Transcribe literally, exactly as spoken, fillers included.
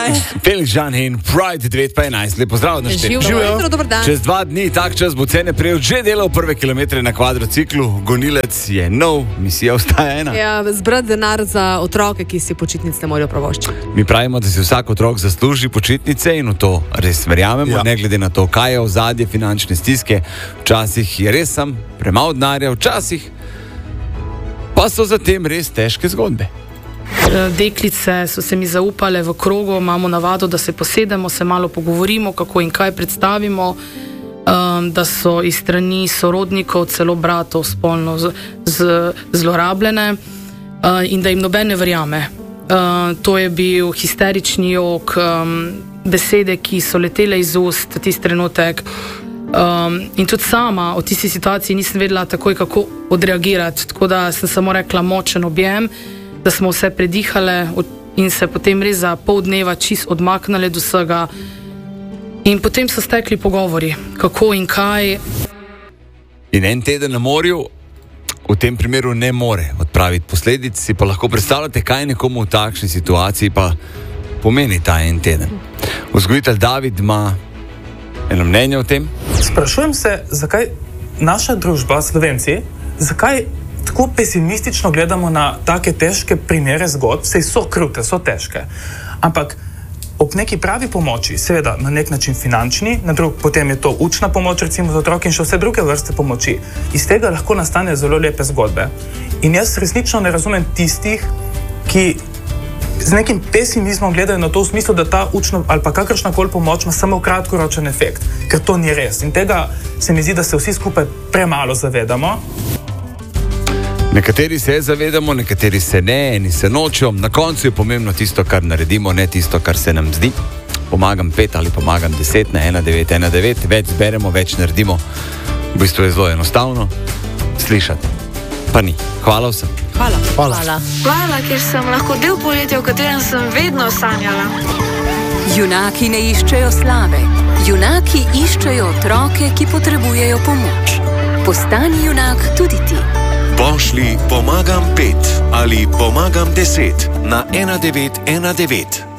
Felix Žan in Pride devet pa enajst. Lepo zdrav, da ste Živijo. Čez dva dni tak čas bo cene prejel že delal prve kilometre na kvadrociklu. Gonilec je nov, misija ostaja ena. Ja, zbrati denar za otroke, ki si počitnic ne morejo privoščiti. Mi pravimo, da si vsak otrok zasluži počitnice in v to res verjamemo, ja. Ne glede na to, kaj je ozadje finančne stiske. Včasih je res sam premalo denarja, včasih pa so za tem res težke zgodbe. Deklice so se mi zaupale v krogu, imamo navado, da se posedemo, se malo pogovorimo, kako in kaj predstavimo, um, da so iz strani sorodnikov, celo bratov spolno z, z, zlorabljene uh, in da jim noben ne verjame. Uh, to je bil histerični jok, um, besede, ki so letele iz ust tisti trenutek. Um, in tudi sama v tisti situaciji nisem vedela takoj, kako odreagirati, tako da sem samo rekla močen objem, da smo vse predihale in se potem res za pol dneva čist odmaknile do vsega. In potem so stekli pogovori, kako in kaj. In en teden na morju v tem primeru ne more odpraviti posledic, si pa lahko predstavljate, kaj nekomu v takšni situaciji pa pomeni ta en teden. Vzgojitelj David ima eno mnenje o tem. Sprašujem se, zakaj naša družba, Slovenci, zakaj tako pesimistično gledamo na take težke primere zgodb, saj so krute, so težke. Ampak ob neki pravi pomoči, seveda na nek način finančni, na drug potem je to učna pomoč, recimo za otroke in še vse druge vrste pomoči. Iz tega lahko nastane zelo lepe zgodbe. In jaz resnično ne razumem tistih, ki z nekim pesimizmom gledajo na to v smislu, da ta učna ali pa kakršnakoli pomoč ima samo kratkoročen efekt, ker to ni res. In tega se mi zdi, da se vsi skupaj premalo zavedamo. Nekateri se zavedamo, nekateri se ne, eni se nočejo. Na koncu je pomembno tisto, kar naredimo, ne tisto, kar se nam zdi. Pomagam pet ali pomagam deset na ena devet ena devet, več zberemo, več naredimo. V bistvu je zelo enostavno slišati, pa ni. Hvala vsem. Hvala. Hvala. Hvala. Hvala, ker sem lahko del poletja, v katerem sem vedno sanjala. Junaki ne iščejo slave. Junaki iščejo otroke, ki potrebujejo pomoč. Postani junak tudi ti. Pošlji pomagam pet ali pomagam deset na ena devet ena devet.